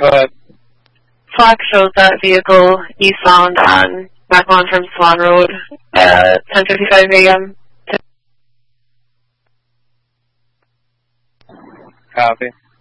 Go ahead. Flag shows that vehicle eastbound on Macmillan from Swan Road at 10:55 a.m. Copy.